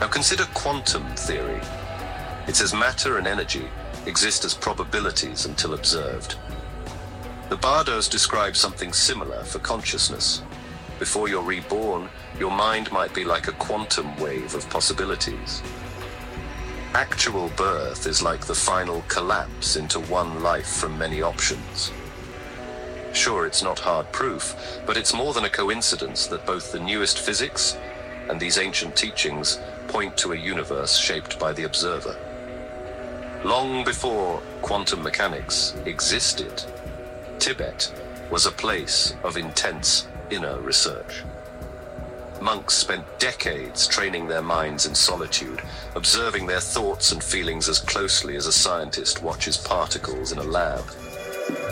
consider quantum theory. It says matter and energy exist as probabilities until observed. The Bardos describe something similar for consciousness. Before you're reborn, your mind might be like a quantum wave of possibilities. Actual birth is like the final collapse into one life from many options. Sure, it's not hard proof, but it's more than a coincidence that both the newest physics and these ancient teachings point to a universe shaped by the observer. Long before quantum mechanics existed, Tibet was a place of intense inner research. Monks spent decades training their minds in solitude, observing their thoughts and feelings as closely as a scientist watches particles in a lab.